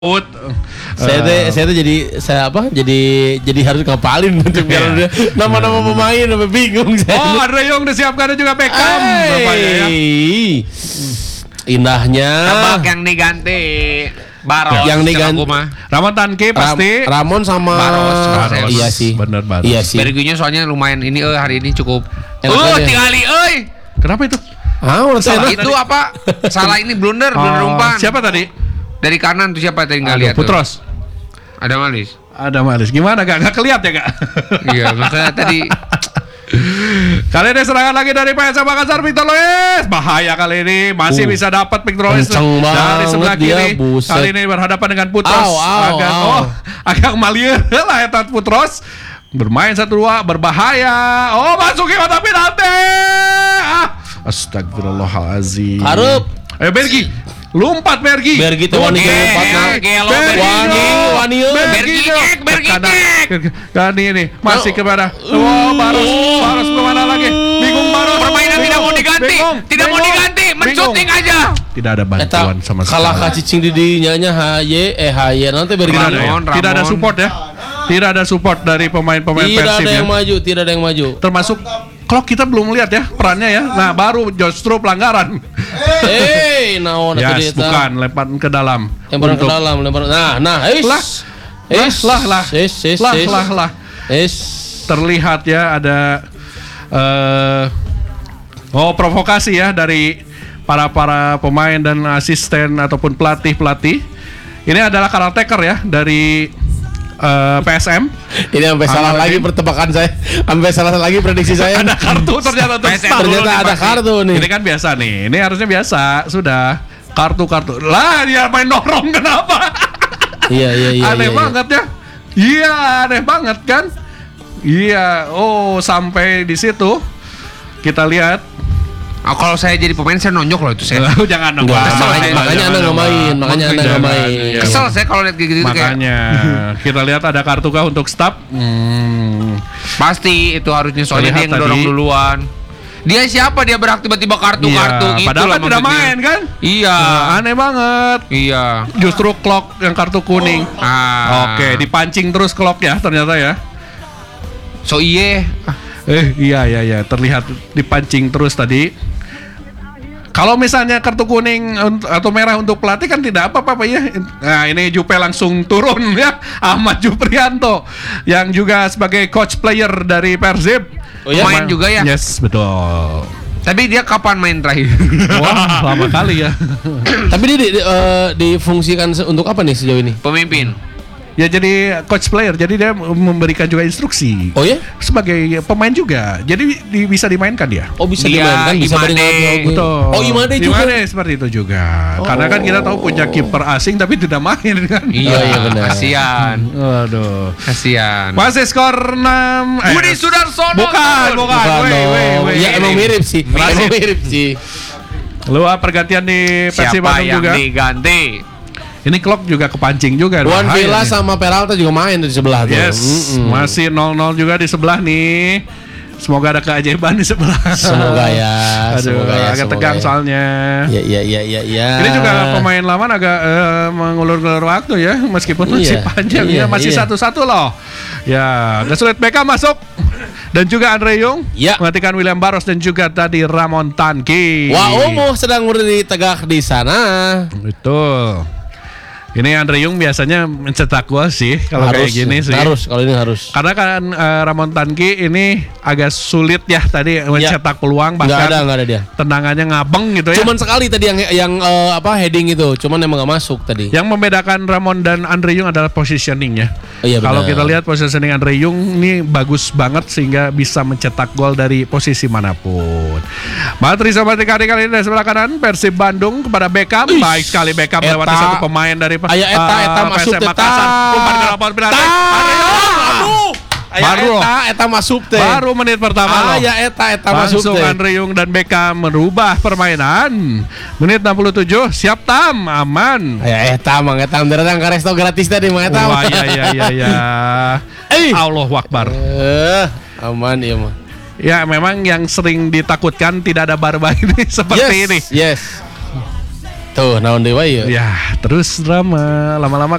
Saya tuh jadi harus ngapalin untuk biar nama-nama pemain sampai bingung saya. Oh, Andre Jong disiapkan dan juga Beckham. Indahnya. Tebak yang diganti. Baros. Yang diganti. Ramon Tanki pasti. Ramon sama Baros. Iya sih. Bener Baros. Iya sih. Bergunya soalnya lumayan ini hari ini cukup. Tinggali Kenapa itu? Itu apa? Salah ini blunder umpan. Siapa tadi? Dari kanan tuh siapa tadi nggak lihat? Putros. Ada Malis. Gimana gak kelihat ya kak? Iya makanya tadi. Kali ini serangan lagi dari PSM Makassar, Victor Luis. Bahaya kali ini, masih bisa dapat Victor Luis dari sebelah kiri. Kali ini berhadapan dengan Putros. Agak malieu lah eta Putros. Bermain 1-2, berbahaya. Oh, masuki mata penalti. Astagfirullahalazim. Harap. Bergi. Lumpat Bergi teh wani lompat Bergi Gani ini masih kemana? Baros kemana lagi? Bingung Baros. Permainan tidak mau diganti, mencuting aja. Tidak ada bantuan sama sekali. Kalah kacicing di nyanya haye nanti Bergi. Tidak ada support ya. Tidak ada support dari pemain-pemain Persib. Tidak ada yang maju. Termasuk klok kita belum lihat ya perannya ya. Nah, baru justru pelanggaran. Naon yes, bukan lempar ke dalam. Lempar ke dalam, Terlihat ya ada provokasi ya dari para pemain dan asisten ataupun pelatih. Ini adalah caretaker ya dari PSM. Ini sampai salah lagi pertebakan saya. Sampai salah lagi prediksi saya. Ada kartu ternyata ada kartu nih. Ini kan biasa nih. Ini harusnya biasa. Sudah kartu. Lah dia main dorong kenapa? Iya. Aneh banget ya. Iya, aneh banget kan? Iya. Oh, sampai di situ kita lihat. Kalau saya jadi pemain saya nonjok loh itu saya. Jangan dong. Makanya Anda nggak main. Kesel saya kalau lihat gitu makanya kita lihat ada kartu kah untuk staff? Pasti itu harusnya soalnya dia yang dorong duluan. Dia siapa dia berhak tiba-tiba kartu gitu padahal kan tidak main kan? Iya. Aneh banget. Iya. Justru Klok yang kartu kuning. Oke, dipancing terus Klok ya ternyata ya. Iya, terlihat dipancing terus tadi. Kalau misalnya kartu kuning atau merah untuk pelatih kan tidak apa-apa ya. Nah, ini Jupe langsung turun ya. Ahmad Juprianto yang juga sebagai coach player dari Persib. Main juga ya? Yes, betul. Tapi dia kapan main terakhir? Wah, lama kali ya. Tapi dia difungsikan untuk apa nih sejauh ini? Pemimpin. Ya jadi coach player, jadi dia memberikan juga instruksi. Oh ya? Sebagai pemain juga, jadi bisa dimainkan dia. Oh bisa dimainkan, bisa Imade. Betul. Oh Imade juga. Imade seperti itu juga. Karena kan kita tahu punya kiper asing tapi tidak main kan. Iya benar. Kasihan. Aduh. Kasihan. Masih skor 6. Budi Sudarsono. Bukan. Ya emang mirip sih. Lu pergantian di Persib Bandung juga. Siapa yang diganti? Ini Klok juga kepancing juga. Juan Villa sama Peralta juga main di sebelah tuh. Yes, masih 0-0 juga di sebelah nih. Semoga ada keajaiban di sebelah. Semoga ya. Agak tegang soalnya. Iya. Ini juga pemain lama agak mengulur-ulur waktu ya, meskipun masih panjang ya, masih 1-1 loh. Ya, agak sulit. Beckham masuk. Dan juga Andre Jong menggantikan William Baros dan juga tadi Ramon Tanki. Umuh sedang berdiri tegak di sana. Betul. Ini Andre Jong biasanya mencetak gol sih kalau kayak gini sih. Kalau ini harus. Karena kan Ramon Tanki ini agak sulit ya tadi mencetak peluang, bahkan nggak ada dia. Tendangannya ngabeng gitu ya. Cuman sekali tadi yang heading itu, cuman emang nggak masuk tadi. Yang membedakan Ramon dan Andre Jong adalah positioningnya. Kalau kita lihat positioning Andre Jong ini bagus banget sehingga bisa mencetak gol dari posisi manapun. Matri Sobat kali ini dari sebelah kanan Persib Bandung kepada Beckham. Baik sekali Beckham melewati satu pemain dari Aya eta masuk teh. Umpan ke lapangan penalti. Eta masuk teh. Baru menit pertama loh. Eta masuk teh. Langsung Andre Jong dan Beckham merubah permainan. Menit 67 siap Tam aman. Eta beneran ka resto gratis tadi mah eta. Wah iya. Allahu Akbar. Aman ieu mah. Ya memang yang sering ditakutkan tidak ada barba ini seperti ini. Yes. Tuh, naon deui ya? Ya, terus drama lama-lama